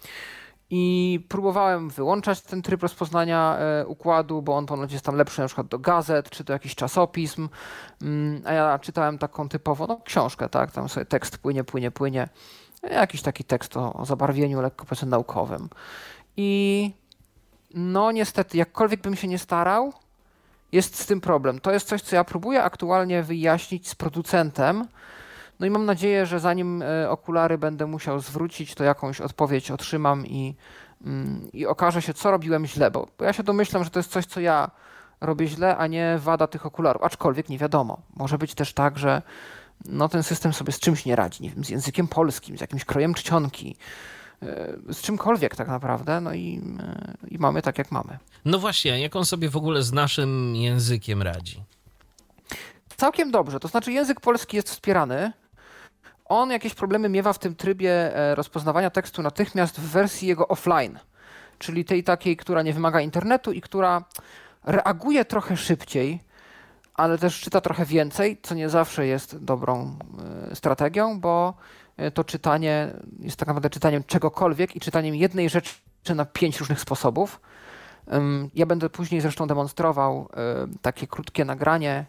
Speaker 5: I próbowałem wyłączać ten tryb rozpoznania e, układu, bo on ponoć jest tam lepszy na przykład do gazet, czy do jakichś czasopism, mm, a ja czytałem taką typowo, no książkę, tak, tam sobie tekst płynie, płynie, płynie, jakiś taki tekst o, o zabarwieniu lekko powiedzmy naukowym. I no niestety, jakkolwiek bym się nie starał, jest z tym problem. To jest coś, co ja próbuję aktualnie wyjaśnić z producentem. No i mam nadzieję, że zanim okulary będę musiał zwrócić, to jakąś odpowiedź otrzymam i, i okaże się, co robiłem źle, bo ja się domyślam, że to jest coś, co ja robię źle, a nie wada tych okularów, aczkolwiek nie wiadomo. Może być też tak, że no, ten system sobie z czymś nie radzi, nie wiem, z językiem polskim, z jakimś krojem czcionki, z czymkolwiek tak naprawdę, no i, i mamy tak, jak mamy.
Speaker 4: No właśnie, jak on sobie w ogóle z naszym językiem radzi?
Speaker 5: Całkiem dobrze, to znaczy język polski jest wspierany. On jakieś problemy miewa w tym trybie rozpoznawania tekstu natychmiast w wersji jego offline, czyli tej takiej, która nie wymaga internetu i która reaguje trochę szybciej, ale też czyta trochę więcej, co nie zawsze jest dobrą strategią, bo to czytanie jest tak naprawdę czytaniem czegokolwiek i czytaniem jednej rzeczy na pięć różnych sposobów. Ja będę później zresztą demonstrował takie krótkie nagranie,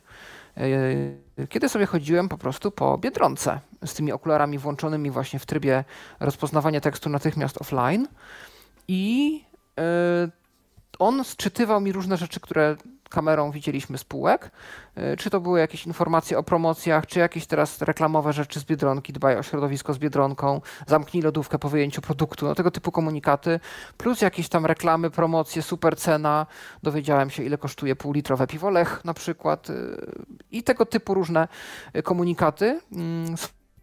Speaker 5: kiedy sobie chodziłem po prostu po Biedronce z tymi okularami włączonymi właśnie w trybie rozpoznawania tekstu natychmiast offline i on sczytywał mi różne rzeczy, które kamerą widzieliśmy z półek, czy to były jakieś informacje o promocjach, czy jakieś teraz reklamowe rzeczy z Biedronki, dbaj o środowisko z Biedronką, zamknij lodówkę po wyjęciu produktu, no tego typu komunikaty, plus jakieś tam reklamy, promocje, super cena, dowiedziałem się, ile kosztuje półlitrowe piwo Lech na przykład i tego typu różne komunikaty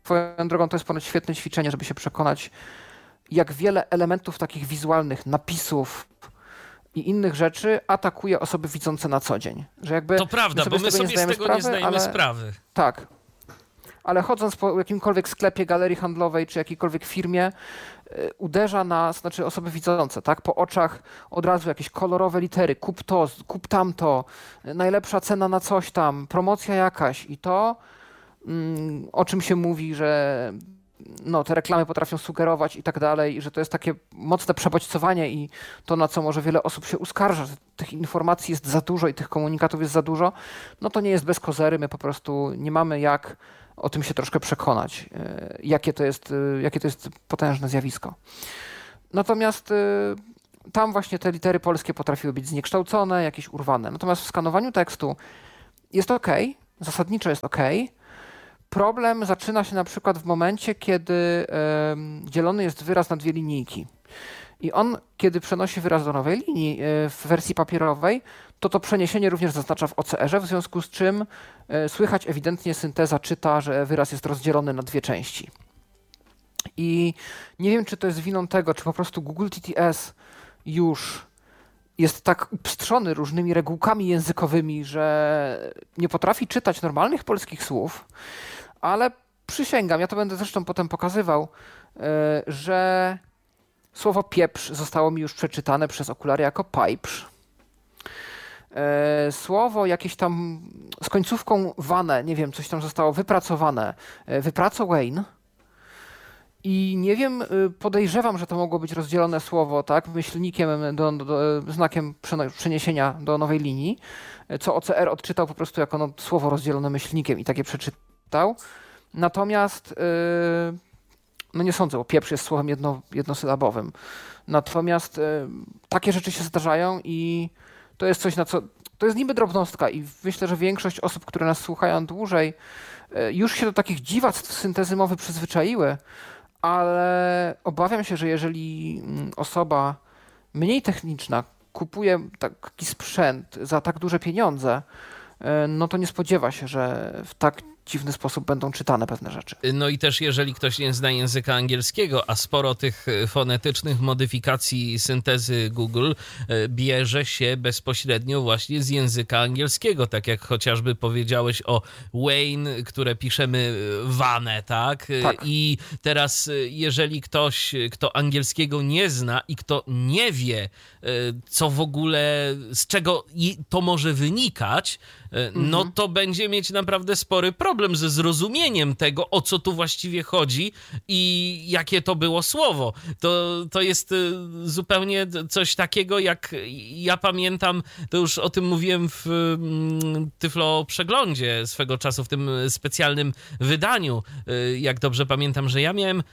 Speaker 5: Swoją drogą to jest ponoć świetne ćwiczenie, żeby się przekonać, jak wiele elementów takich wizualnych, napisów i innych rzeczy atakuje osoby widzące na co dzień. Że jakby
Speaker 4: to prawda, bo my sobie z tego sprawy, nie zdajemy ale, sprawy.
Speaker 5: Tak. Ale chodząc po jakimkolwiek sklepie, galerii handlowej czy jakiejkolwiek firmie, uderza nas, znaczy osoby widzące, tak? Po oczach od razu jakieś kolorowe litery, kup to, kup tamto, najlepsza cena na coś tam, promocja jakaś i to, mm, o czym się mówi, że no, te reklamy potrafią sugerować i tak dalej, i że to jest takie mocne przebodźcowanie i to, na co może wiele osób się uskarża, że tych informacji jest za dużo i tych komunikatów jest za dużo, no to nie jest bez kozery, my po prostu nie mamy jak o tym się troszkę przekonać, jakie to jest, jakie to jest potężne zjawisko. Natomiast tam właśnie te litery polskie potrafiły być zniekształcone, jakieś urwane. Natomiast w skanowaniu tekstu jest ok, zasadniczo jest ok. Problem zaczyna się na przykład w momencie, kiedy dzielony jest wyraz na dwie linijki. I on, kiedy przenosi wyraz do nowej linii w wersji papierowej, to to przeniesienie również zaznacza w O C R-ze, w związku z czym słychać ewidentnie synteza czyta, że wyraz jest rozdzielony na dwie części. I nie wiem, czy to jest winą tego, czy po prostu Google T T S już jest tak upstrzony różnymi regułkami językowymi, że nie potrafi czytać normalnych polskich słów, ale przysięgam, ja to będę zresztą potem pokazywał, że słowo pieprz zostało mi już przeczytane przez okulary jako pajprz. Słowo jakieś tam z końcówką wane, nie wiem, coś tam zostało wypracowane, wypracowane. I nie wiem, podejrzewam, że to mogło być rozdzielone słowo, tak, myślnikiem, do, do, do, znakiem przeniesienia do nowej linii, co O C R odczytał po prostu jako no, słowo rozdzielone myślnikiem i takie przeczytał. Natomiast yy, no nie sądzę, bo pieprz jest słowem jedno, jednosylabowym. Natomiast yy, takie rzeczy się zdarzają i to jest coś, na co... To jest niby drobnostka i myślę, że większość osób, które nas słuchają dłużej, yy, już się do takich dziwactw syntezy mowy przyzwyczaiły, ale obawiam się, że jeżeli osoba mniej techniczna kupuje taki sprzęt za tak duże pieniądze, no to nie spodziewa się, że w tak dziwny sposób będą czytane pewne rzeczy.
Speaker 4: No i też jeżeli ktoś nie zna języka angielskiego, a sporo tych fonetycznych modyfikacji syntezy Google bierze się bezpośrednio właśnie z języka angielskiego, tak jak chociażby powiedziałeś o Wayne, które piszemy Wane, tak? tak? I teraz jeżeli ktoś, kto angielskiego nie zna i kto nie wie, co w ogóle, z czego to może wynikać, no mhm. to będzie mieć naprawdę spory problem ze zrozumieniem tego, o co tu właściwie chodzi i jakie to było słowo. To, to jest zupełnie coś takiego, jak ja pamiętam, to już o tym mówiłem w Tyflo Przeglądzie swego czasu, w tym specjalnym wydaniu. Jak dobrze pamiętam, że ja miałem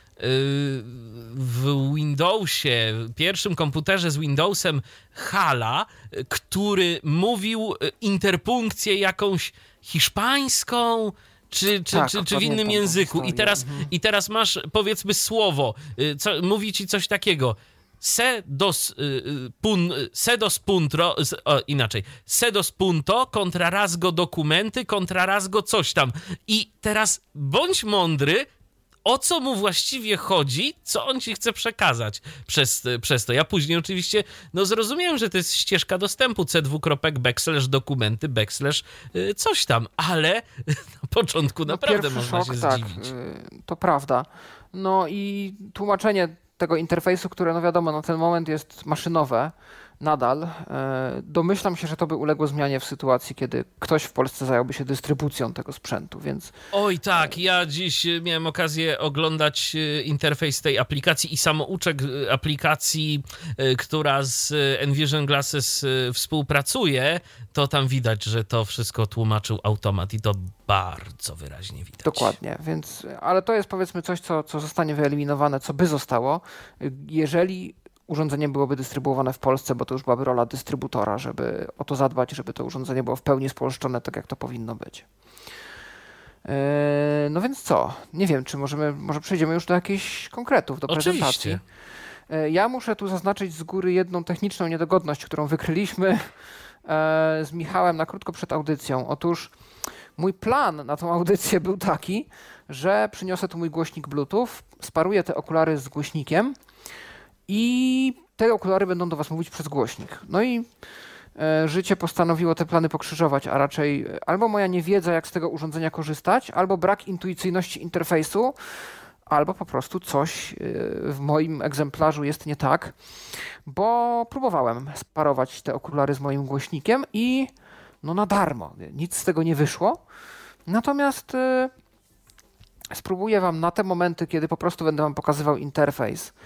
Speaker 4: w Windowsie, pierwszym komputerze z Windowsem Hala, który mówił interpunkcję jakąś hiszpańską, czy, czy,
Speaker 5: tak,
Speaker 4: czy, czy w innym języku. I teraz, mhm. I teraz masz, powiedzmy, słowo, co, mówi ci coś takiego. Se dos, pun, se dos puntro, o, inaczej, se dos punto, kontra rasgo dokumenty, kontra rasgo coś tam. I teraz bądź mądry, o co mu właściwie chodzi, co on ci chce przekazać przez, przez to. Ja później oczywiście no zrozumiałem, że to jest ścieżka dostępu c dwukropek backslash dokumenty backslash coś tam, ale na początku no naprawdę można
Speaker 5: szok,
Speaker 4: się
Speaker 5: tak,
Speaker 4: zdziwić.
Speaker 5: To prawda. No i tłumaczenie tego interfejsu, które no wiadomo na ten moment jest maszynowe nadal. Domyślam się, że to by uległo zmianie w sytuacji, kiedy ktoś w Polsce zająłby się dystrybucją tego sprzętu, więc...
Speaker 4: Oj tak, ja dziś miałem okazję oglądać interfejs tej aplikacji i samouczek aplikacji, która z Envision Glasses współpracuje, to tam widać, że to wszystko tłumaczył automat i to bardzo wyraźnie widać.
Speaker 5: Dokładnie, więc, ale to jest powiedzmy coś, co, co zostanie wyeliminowane, co by zostało, jeżeli urządzenie byłoby dystrybuowane w Polsce, bo to już byłaby rola dystrybutora, żeby o to zadbać, żeby to urządzenie było w pełni spolszczone, tak jak to powinno być. Yy, no więc co? Nie wiem, czy możemy, może przejdziemy już do jakichś konkretów, do
Speaker 4: Oczywiście.
Speaker 5: prezentacji. Yy, ja muszę tu zaznaczyć z góry jedną techniczną niedogodność, którą wykryliśmy yy, z Michałem na krótko przed audycją. Otóż Mój plan na tą audycję był taki, że przyniosę tu mój głośnik Bluetooth, sparuję te okulary z głośnikiem i te okulary będą do was mówić przez głośnik. No i e, życie postanowiło te plany pokrzyżować, a raczej albo moja niewiedza, jak z tego urządzenia korzystać, albo brak intuicyjności interfejsu, albo po prostu coś w moim egzemplarzu jest nie tak, bo próbowałem sparować te okulary z moim głośnikiem i no na darmo, nic z tego nie wyszło. Natomiast y, spróbuję wam na te momenty, kiedy po prostu będę wam pokazywał interfejs, y,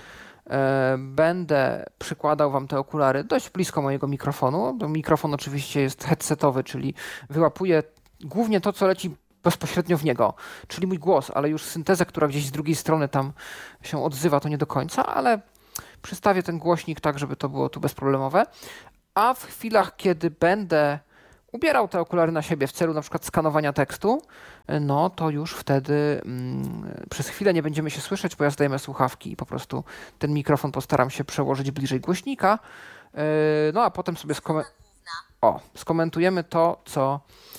Speaker 5: będę przykładał wam te okulary dość blisko mojego mikrofonu. Mikrofon oczywiście jest headsetowy, czyli wyłapuje głównie to, co leci bezpośrednio w niego, czyli mój głos, ale już syntezę, która gdzieś z drugiej strony tam się odzywa, to nie do końca, ale przystawię ten głośnik tak, żeby to było tu bezproblemowe. A w chwilach, kiedy będę ubierał te okulary na siebie w celu na przykład skanowania tekstu, no to już wtedy mm, przez chwilę nie będziemy się słyszeć, bo ja zdejmę słuchawki i po prostu ten mikrofon postaram się przełożyć bliżej głośnika, yy, no a potem sobie skome- o, skomentujemy to, co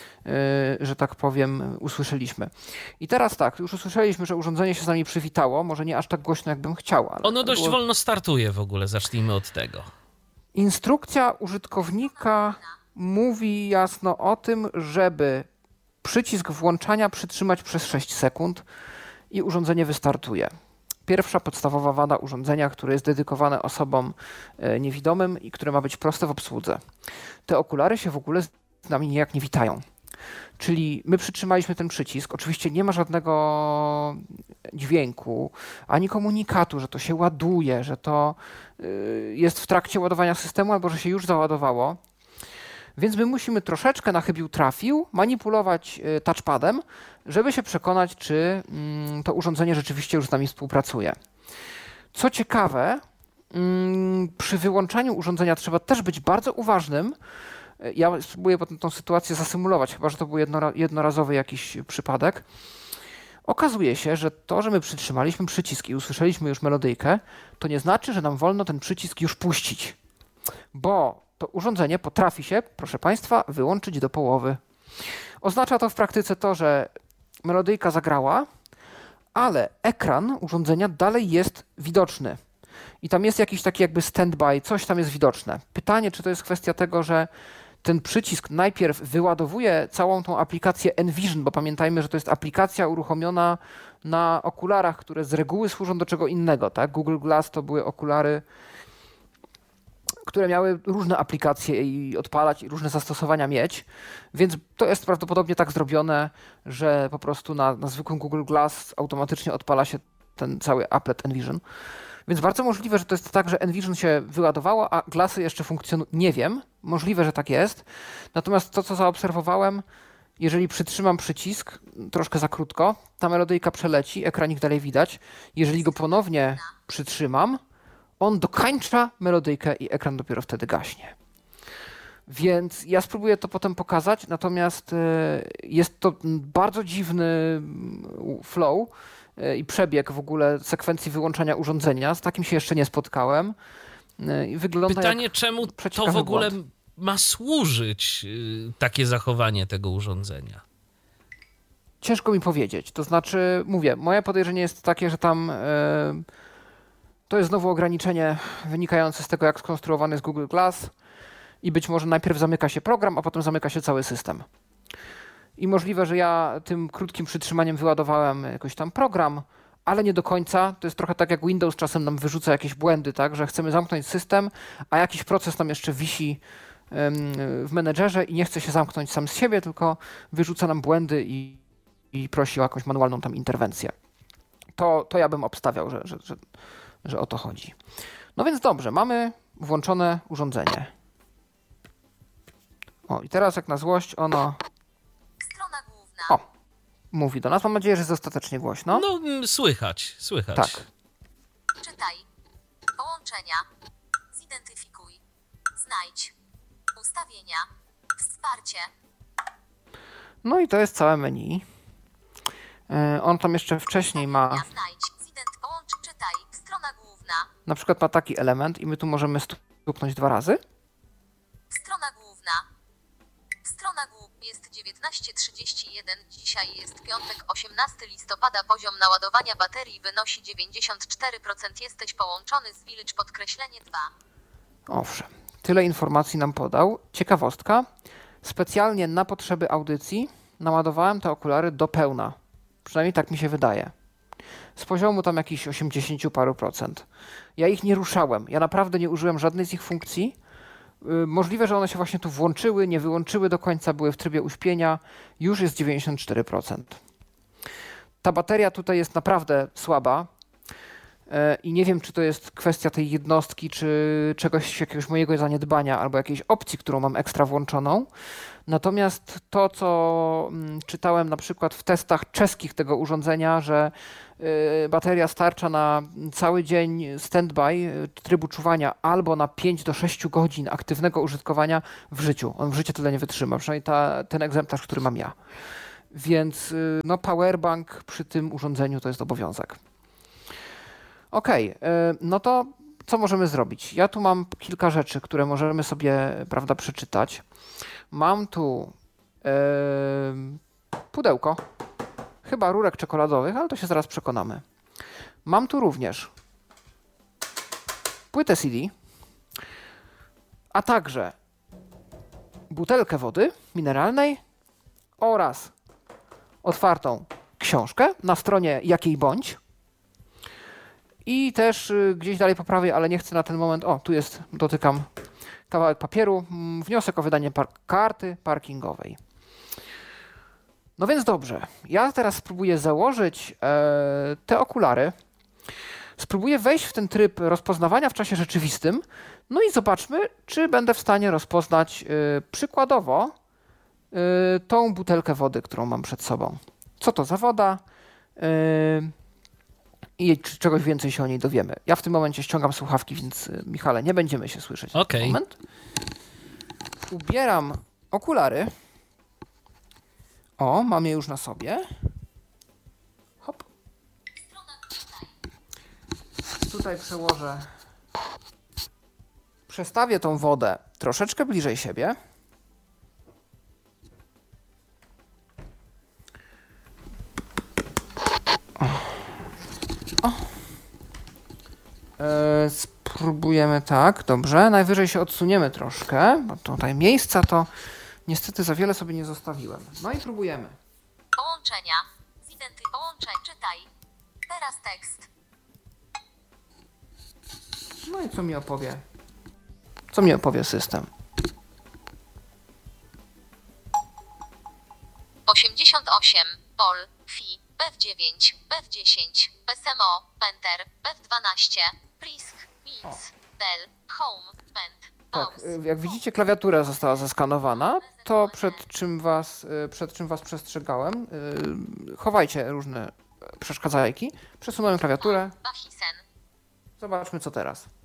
Speaker 5: Yy, że tak powiem, usłyszeliśmy. I teraz tak, już usłyszeliśmy, że urządzenie się z nami przywitało, może nie aż tak głośno, jakbym chciał. Ale
Speaker 4: ono dość
Speaker 5: było...
Speaker 4: wolno startuje w ogóle, zacznijmy od tego.
Speaker 5: Instrukcja użytkownika mówi jasno o tym, żeby przycisk włączania przytrzymać przez sześć sekund i urządzenie wystartuje. Pierwsza podstawowa wada urządzenia, które jest dedykowane osobom niewidomym i które ma być proste w obsłudze. Te okulary się w ogóle z nami nijak nie witają. Czyli my przytrzymaliśmy ten przycisk, oczywiście nie ma żadnego dźwięku, ani komunikatu, że to się ładuje, że to jest w trakcie ładowania systemu, albo że się już załadowało. Więc my musimy troszeczkę na chybił trafił manipulować touchpadem, żeby się przekonać, czy to urządzenie rzeczywiście już z nami współpracuje. Co ciekawe, przy wyłączaniu urządzenia trzeba też być bardzo uważnym. Ja spróbuję potem tą sytuację zasymulować, chyba że to był jednorazowy jakiś przypadek. Okazuje się, że to, że my przytrzymaliśmy przycisk i usłyszeliśmy już melodyjkę, to nie znaczy, że nam wolno ten przycisk już puścić. Bo to urządzenie potrafi się, proszę Państwa, wyłączyć do połowy. Oznacza to w praktyce to, że melodyjka zagrała, ale ekran urządzenia dalej jest widoczny. I tam jest jakiś taki jakby stand-by, coś tam jest widoczne. Pytanie, czy to jest kwestia tego, że ten przycisk najpierw wyładowuje całą tą aplikację Envision, bo pamiętajmy, że to jest aplikacja uruchomiona na okularach, które z reguły służą do czego innego, tak? Google Glass to były okulary, które miały różne aplikacje i odpalać i różne zastosowania mieć, więc to jest prawdopodobnie tak zrobione, że po prostu na, na zwykłym Google Glass automatycznie odpala się ten cały applet Envision. Więc bardzo możliwe, że to jest tak, że Envision się wyładowało, a Glassy jeszcze funkcjonują. Nie wiem, możliwe, że tak jest. Natomiast to, co zaobserwowałem, jeżeli przytrzymam przycisk troszkę za krótko, ta melodyjka przeleci, ekranik dalej widać. Jeżeli go ponownie przytrzymam, on dokańcza melodyjkę i ekran dopiero wtedy gaśnie. Więc ja spróbuję to potem pokazać, natomiast jest to bardzo dziwny flow i przebieg w ogóle sekwencji wyłączania urządzenia. Z takim się jeszcze nie spotkałem. I wygląda
Speaker 4: Pytanie,
Speaker 5: jak
Speaker 4: czemu to w ogóle błąd. Ma służyć takie zachowanie tego urządzenia?
Speaker 5: Ciężko mi powiedzieć. To znaczy, mówię, moje podejrzenie jest takie, że tam yy, to jest znowu ograniczenie wynikające z tego, jak skonstruowany jest Google Glass i być może najpierw zamyka się program, a potem zamyka się cały system. I możliwe, że ja tym krótkim przytrzymaniem wyładowałem jakiś tam program, ale nie do końca. To jest trochę tak, jak Windows czasem nam wyrzuca jakieś błędy, tak, że chcemy zamknąć system, a jakiś proces tam jeszcze wisi w menedżerze i nie chce się zamknąć sam z siebie, tylko wyrzuca nam błędy i, i prosi o jakąś manualną tam interwencję. To, to ja bym obstawiał, że, że, że, że o to chodzi. No więc dobrze, mamy włączone urządzenie. O, i teraz jak na złość ono...
Speaker 6: Strona główna.
Speaker 5: O, mówi do nas. Mam nadzieję, że jest dostatecznie głośno.
Speaker 4: No, słychać, słychać.
Speaker 5: Tak.
Speaker 6: Czytaj. Połączenia. Zidentyfikuj. Znajdź. Ustawienia. Wsparcie.
Speaker 5: No i to jest całe menu. Yy, on tam jeszcze wcześniej ma...
Speaker 6: Znajdź. Zident... Połącz. Czytaj. Strona główna.
Speaker 5: Na przykład ma taki element i my tu możemy stuknąć dwa razy.
Speaker 6: Strona główna. Strona główna jest dziewiętnaście dziewiętnaście trzydzieści jeden. Dzisiaj jest piątek, osiemnastego listopada. Poziom naładowania baterii wynosi dziewięćdziesiąt cztery procent. Jesteś połączony z Village podkreślenie dwa.
Speaker 5: Owszem, tyle informacji nam podał. Ciekawostka. Specjalnie na potrzeby audycji naładowałem te okulary do pełna. Przynajmniej tak mi się wydaje. Z poziomu tam jakichś osiemdziesiąt paru procent. Ja ich nie ruszałem. Ja naprawdę nie użyłem żadnej z ich funkcji. Yy, możliwe, że one się właśnie tu włączyły, nie wyłączyły do końca, były w trybie uśpienia. Już jest dziewięćdziesiąt cztery procent. Ta bateria tutaj jest naprawdę słaba. I nie wiem, czy to jest kwestia tej jednostki, czy czegoś, jakiegoś mojego zaniedbania, albo jakiejś opcji, którą mam ekstra włączoną. Natomiast to, co czytałem na przykład w testach czeskich tego urządzenia, że bateria starcza na cały dzień standby, trybu czuwania, albo na pięć do sześciu godzin aktywnego użytkowania w życiu. On w życiu tyle nie wytrzyma, przynajmniej ta, ten egzemplarz, który mam ja. Więc no, powerbank przy tym urządzeniu to jest obowiązek. Okej, okay, no to co możemy zrobić? Ja tu mam kilka rzeczy, które możemy sobie, prawda, przeczytać. Mam tu yy, pudełko, chyba rurek czekoladowych, ale to się zaraz przekonamy. Mam tu również płytę C D, a także butelkę wody mineralnej oraz otwartą książkę na stronie jakiej bądź. I też y, gdzieś dalej po prawej, ale nie chcę na ten moment. O, tu jest, dotykam kawałek papieru. Wniosek o wydanie par- karty parkingowej. No więc dobrze. Ja teraz spróbuję założyć e, te okulary. Spróbuję wejść w ten tryb rozpoznawania w czasie rzeczywistym. No i zobaczmy, czy będę w stanie rozpoznać y, przykładowo y, tą butelkę wody, którą mam przed sobą. Co to za woda? Y, I czy czegoś więcej się o niej dowiemy. Ja w tym momencie ściągam słuchawki, więc Michale, nie będziemy się słyszeć.
Speaker 4: Okej.
Speaker 5: Moment. Ubieram okulary. O, mam je już na sobie. Hop. Tutaj przełożę. Przestawię tą wodę troszeczkę bliżej siebie. O. E, spróbujemy tak, dobrze. Najwyżej się odsuniemy troszkę, bo tutaj miejsca to niestety za wiele sobie nie zostawiłem. No i próbujemy.
Speaker 6: Połączenia. Zidenty połączeń. Czytaj. Teraz tekst.
Speaker 5: No i co mi opowie? Co mi opowie system?
Speaker 6: osiemdziesiąt osiem. Pol. Fi. B F dziewięć. B F dziesięć. P S M O. Penter. B F dwanaście. Prisk. Mins. Del. Home. Pent.
Speaker 5: Tak,
Speaker 6: Pause.
Speaker 5: jak widzicie, klawiatura została zeskanowana. To przed czym was, przed czym was przestrzegałem. Chowajcie różne przeszkadzajki. Przesunąłem klawiaturę.
Speaker 6: Bachisen.
Speaker 5: Zobaczmy, co teraz.